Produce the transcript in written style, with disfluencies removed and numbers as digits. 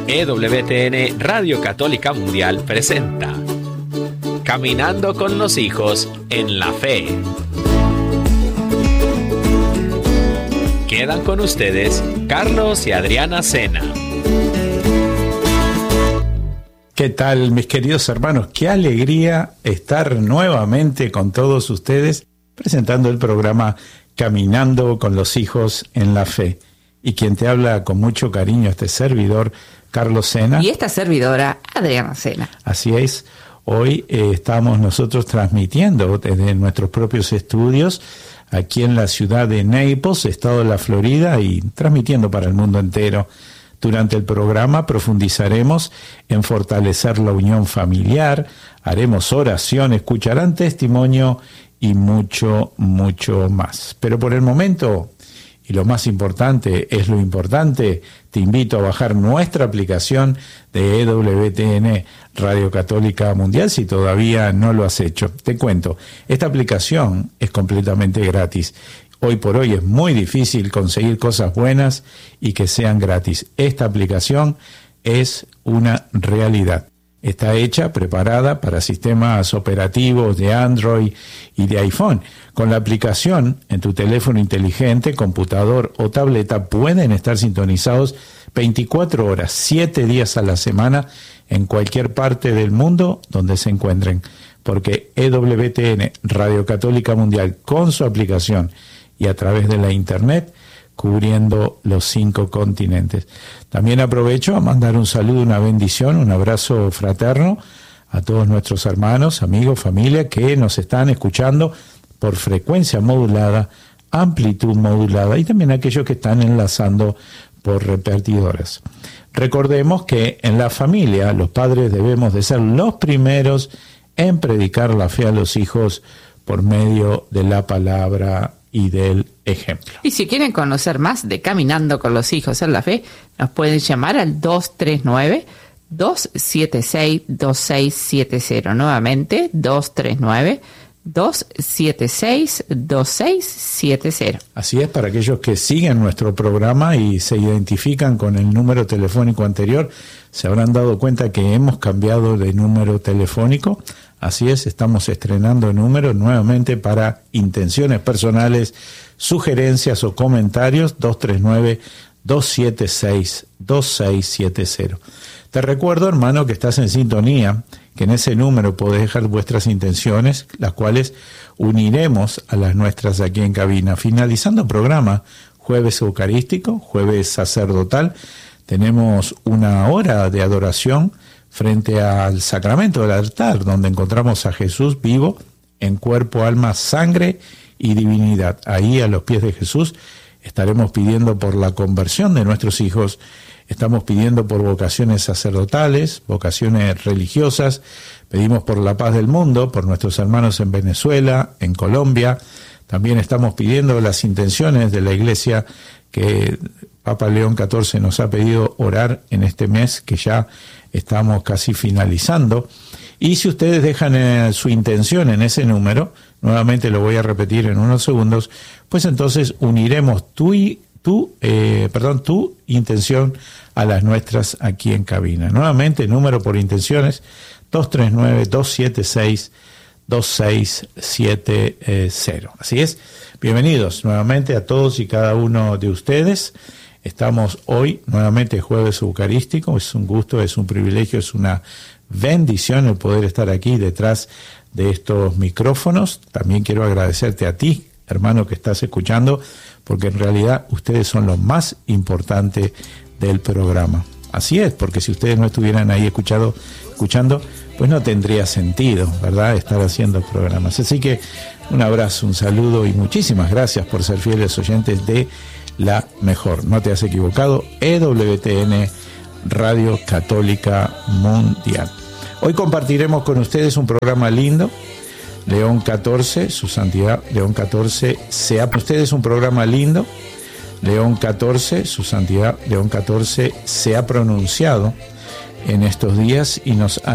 EWTN Radio Católica Mundial presenta Caminando con los hijos en la fe. Quedan con ustedes Carlos y Adriana Sena. ¿Qué tal, mis queridos hermanos? Qué alegría estar nuevamente con todos ustedes presentando el programa Caminando con los hijos en la fe. Y quien te habla con mucho cariño, este servidor, Carlos Sena. Y esta servidora, Adriana Sena. Así es. Hoy estamos nosotros transmitiendo desde nuestros propios estudios aquí en la ciudad de Naples, estado de la Florida, y transmitiendo para el mundo entero. Durante el programa profundizaremos en fortalecer la unión familiar, haremos oración, escucharán testimonio y mucho, mucho más. Pero por el momento, y lo más importante es lo importante, te invito a bajar nuestra aplicación de EWTN Radio Católica Mundial si todavía no lo has hecho. Te cuento, esta aplicación es completamente gratis. Hoy por hoy es muy difícil conseguir cosas buenas y que sean gratis. Esta aplicación es una realidad. Está hecha, preparada para sistemas operativos de Android y de iPhone. Con la aplicación en tu teléfono inteligente, computador o tableta pueden estar sintonizados 24 horas, 7 días a la semana en cualquier parte del mundo donde se encuentren. Porque EWTN Radio Católica Mundial con su aplicación y a través de la internet, cubriendo los 5 continentes. También aprovecho a mandar un saludo, una bendición, un abrazo fraterno a todos nuestros hermanos, amigos, familia que nos están escuchando por frecuencia modulada, amplitud modulada y también aquellos que están enlazando por repetidoras. Recordemos que en la familia los padres debemos de ser los primeros en predicar la fe a los hijos por medio de la palabra y del ejemplo. Y si quieren conocer más de Caminando con los hijos en la fe, nos pueden llamar al 239-276-2670. Nuevamente, 239-276-2670. Así es, para aquellos que siguen nuestro programa y se identifican con el número telefónico anterior, se habrán dado cuenta que hemos cambiado de número telefónico. Así es, estamos estrenando números nuevamente para intenciones personales, sugerencias o comentarios, 239-276-2670. Te recuerdo, hermano, que estás en sintonía, que en ese número podés dejar vuestras intenciones, las cuales uniremos a las nuestras aquí en cabina. Finalizando el programa, jueves eucarístico, jueves sacerdotal, tenemos una hora de adoración frente al sacramento del altar, donde encontramos a Jesús vivo en cuerpo, alma, sangre y divinidad. Ahí, a los pies de Jesús, estaremos pidiendo por la conversión de nuestros hijos, estamos pidiendo por vocaciones sacerdotales, vocaciones religiosas, pedimos por la paz del mundo, por nuestros hermanos en Venezuela, en Colombia. También estamos pidiendo las intenciones de la Iglesia que Papa León XIV nos ha pedido orar en este mes que ya estamos casi finalizando. Y si ustedes dejan su intención en ese número, nuevamente lo voy a repetir en unos segundos, pues entonces uniremos tu intención a las nuestras aquí en cabina. Nuevamente, número por intenciones, 239-276-2670. Así es, bienvenidos nuevamente a todos y cada uno de ustedes. Estamos hoy nuevamente jueves eucarístico, es un gusto, es un privilegio, es una bendición el poder estar aquí detrás de estos micrófonos. También quiero agradecerte a ti, hermano, que estás escuchando, porque en realidad ustedes son lo más importante del programa. Así es, porque si ustedes no estuvieran ahí escuchando, pues no tendría sentido, ¿verdad?, estar haciendo programas. Así que un abrazo, un saludo y muchísimas gracias por ser fieles oyentes de la mejor, no te has equivocado, EWTN Radio Católica Mundial. Hoy compartiremos con ustedes un programa lindo, León XIV, su santidad León XIV, ustedes un programa lindo, León XIV, su santidad León XIV se ha pronunciado en estos días y nos ha